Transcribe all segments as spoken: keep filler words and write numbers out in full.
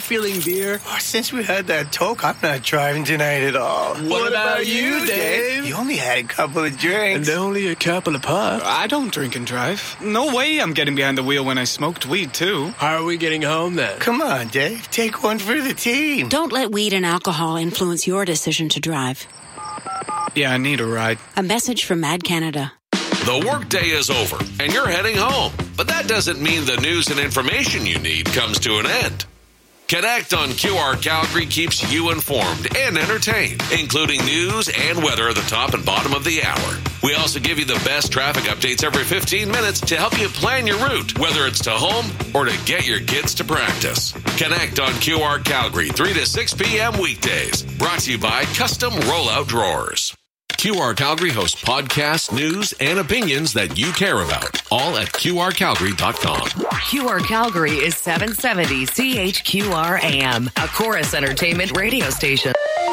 feeling, beer? Oh, since we had that talk, I'm not driving tonight at all. What, what about, about you, Dave? You only had a couple of drinks. And only a couple of puffs. I don't drink and drive. No way I'm getting behind the wheel when I smoked weed, too. How are we getting home, then? Come on, Dave. Take one for the team. Don't let weed and alcohol influence your decision to drive. Yeah, I need a ride. A message from Mad Canada. The workday is over, and you're heading home. But that doesn't mean the news and information you need comes to an end. Connect on Q R Calgary keeps you informed and entertained, including news and weather at the top and bottom of the hour. We also give you the best traffic updates every fifteen minutes to help you plan your route, whether it's to home or to get your kids to practice. Connect on Q R Calgary, three to six p.m. weekdays. Brought to you by Custom Rollout Drawers. Q R Calgary hosts podcasts, news, and opinions that you care about, all at Q R Calgary dot com. Q R Calgary is seven seventy C H Q R A M, a Chorus Entertainment radio station.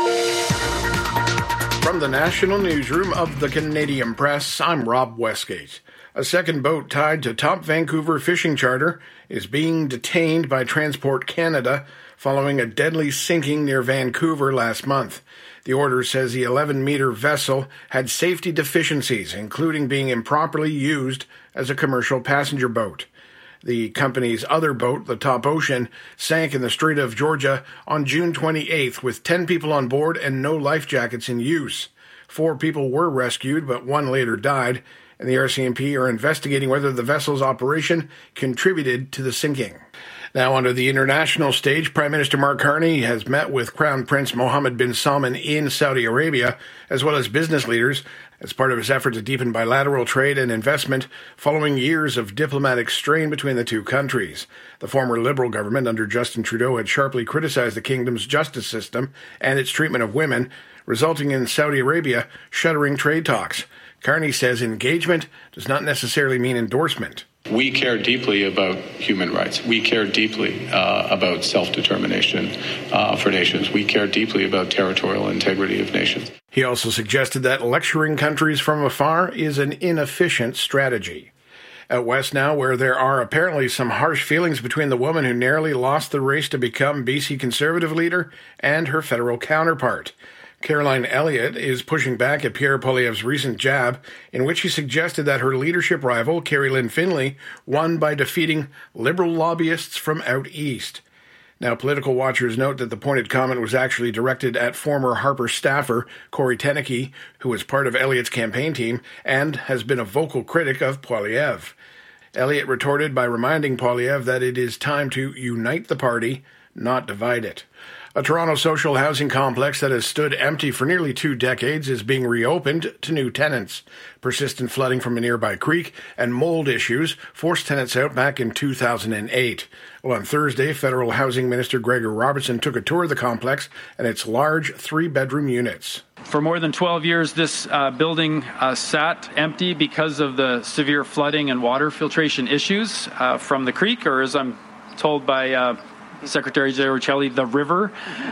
From the National Newsroom of the Canadian Press, I'm Rob Westgate. A second boat tied to Top Vancouver fishing charter is being detained by Transport Canada following a deadly sinking near Vancouver last month. The order says the eleven-meter vessel had safety deficiencies, including being improperly used as a commercial passenger boat. The company's other boat, the Top Ocean, sank in the Strait of Georgia on June twenty-eighth with ten people on board and no life jackets in use. Four people were rescued, but one later died, and the R C M P are investigating whether the vessel's operation contributed to the sinking. Now, under the international stage, Prime Minister Mark Carney has met with Crown Prince Mohammed bin Salman in Saudi Arabia, as well as business leaders, as part of his effort to deepen bilateral trade and investment following years of diplomatic strain between the two countries. The former Liberal government under Justin Trudeau had sharply criticized the kingdom's justice system and its treatment of women, resulting in Saudi Arabia shuttering trade talks. Carney says engagement does not necessarily mean endorsement. We care deeply about human rights. We care deeply uh, about self-determination uh, for nations. We care deeply about territorial integrity of nations. He also suggested that lecturing countries from afar is an inefficient strategy. Out west now, where there are apparently some harsh feelings between the woman who narrowly lost the race to become B C Conservative leader and her federal counterpart. Caroline Elliott is pushing back at Pierre Poilievre's recent jab, in which he suggested that her leadership rival, Carrie Lynn Finlay, won by defeating Liberal lobbyists from out east. Now, political watchers note that the pointed comment was actually directed at former Harper staffer Corey Teneke, who was part of Elliott's campaign team and has been a vocal critic of Poilievre. Elliott retorted by reminding Poilievre that it is time to unite the party, not divide it. A Toronto social housing complex that has stood empty for nearly two decades is being reopened to new tenants. Persistent flooding from a nearby creek and mold issues forced tenants out back in two thousand eight. Well, on Thursday, Federal Housing Minister Gregor Robertson took a tour of the complex and its large three-bedroom units. For more than twelve years, this uh, building uh, sat empty because of the severe flooding and water filtration issues uh, from the creek, or as I'm told by uh, Secretary Giorcelli, the river.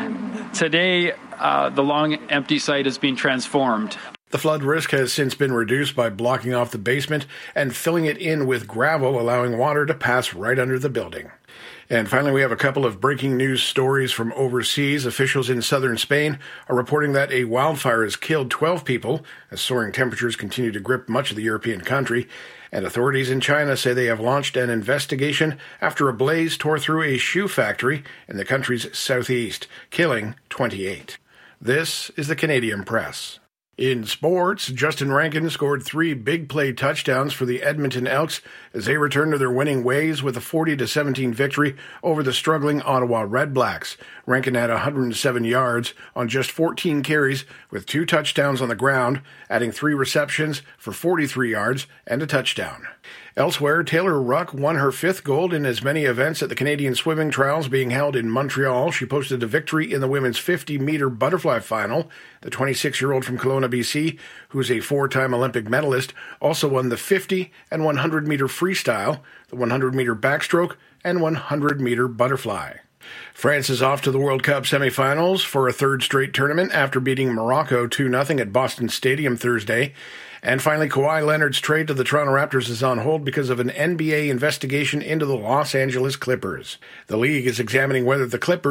Today, uh, the long empty site is being transformed. The flood risk has since been reduced by blocking off the basement and filling it in with gravel, allowing water to pass right under the building. And finally, we have a couple of breaking news stories from overseas. Officials in southern Spain are reporting that a wildfire has killed twelve people as soaring temperatures continue to grip much of the European country. And authorities in China say they have launched an investigation after a blaze tore through a shoe factory in the country's southeast, killing twenty-eight. This is the Canadian Press. In sports, Justin Rankin scored three big play touchdowns for the Edmonton Elks as they return to their winning ways with a forty to seventeen victory over the struggling Ottawa Redblacks. Rankin had one hundred seven yards on just fourteen carries with two touchdowns on the ground, adding three receptions for forty-three yards and a touchdown. Elsewhere, Taylor Ruck won her fifth gold in as many events at the Canadian Swimming Trials being held in Montreal. She posted a victory in the women's fifty-meter butterfly final. The twenty-six-year-old from Kelowna, B C, who is a four-time Olympic medalist, also won the fifty and one hundred meter freestyle, the one hundred meter backstroke, and one hundred meter butterfly. France is off to the World Cup semifinals for a third straight tournament after beating Morocco two nothing at Boston Stadium Thursday. And finally, Kawhi Leonard's trade to the Toronto Raptors is on hold because of an N B A investigation into the Los Angeles Clippers. The league is examining whether the Clippers